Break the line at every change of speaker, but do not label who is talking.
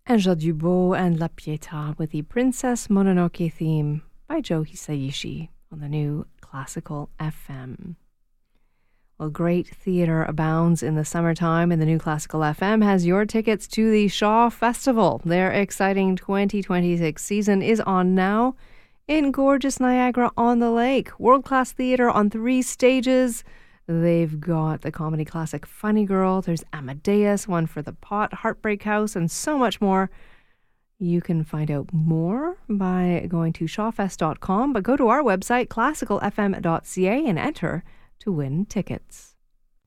Angèle Dubois and La Pietà with the Princess Mononoke theme by Joe Hisaishi on the new Classical FM. Well, great theatre abounds in the summertime, and the new Classical FM has your tickets to the Shaw Festival. Their exciting 2026 season is on now in gorgeous Niagara-on-the-Lake. World-class theatre on 3 stages. They've got the comedy classic Funny Girl, there's Amadeus, One for the Pot, Heartbreak House, and so much more. You can find out more by going to shawfest.com, but go to our website, classicalfm.ca, and enter to win tickets.